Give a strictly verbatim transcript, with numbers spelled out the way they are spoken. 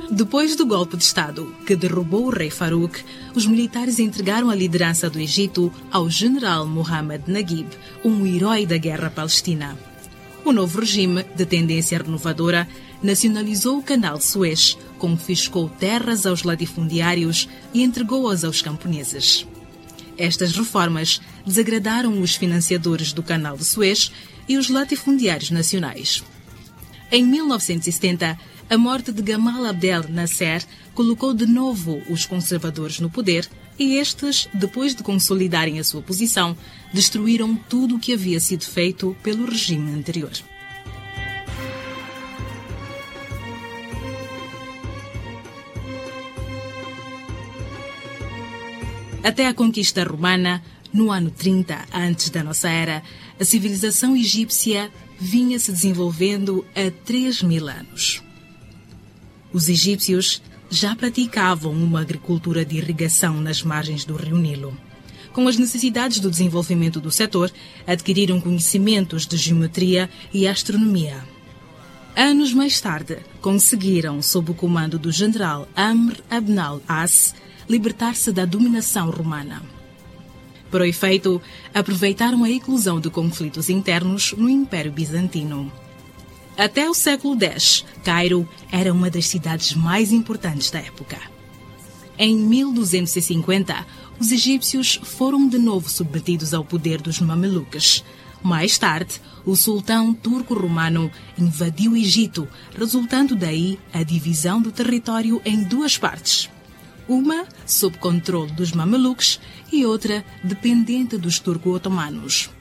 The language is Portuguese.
Depois do golpe de Estado que derrubou o rei Farouk, os militares entregaram a liderança do Egito ao general Mohammed Naguib, um herói da guerra palestina. O novo regime, de tendência renovadora, nacionalizou o canal de Suez, confiscou terras aos latifundiários e entregou-as aos camponeses. Estas reformas desagradaram os financiadores do canal de Suez e os latifundiários nacionais. Em mil novecentos e setenta, a morte de Gamal Abdel Nasser colocou de novo os conservadores no poder e estes, depois de consolidarem a sua posição, destruíram tudo o que havia sido feito pelo regime anterior. Até a conquista romana, no ano trinta antes da nossa era, a civilização egípcia vinha se desenvolvendo há três mil anos. Os egípcios já praticavam uma agricultura de irrigação nas margens do rio Nilo. Com as necessidades do desenvolvimento do setor, adquiriram conhecimentos de geometria e astronomia. Anos mais tarde, conseguiram, sob o comando do general Amr ibn al-As, libertar-se da dominação romana. Para o efeito, aproveitaram a eclosão de conflitos internos no Império Bizantino. Até o século dez, Cairo era uma das cidades mais importantes da época. Em mil duzentos e cinquenta, os egípcios foram de novo submetidos ao poder dos mameluques. Mais tarde, o sultão turco-romano invadiu o Egito, resultando daí a divisão do território em duas partes. Uma sob controle dos mameluques e outra dependente dos turco-otomanos.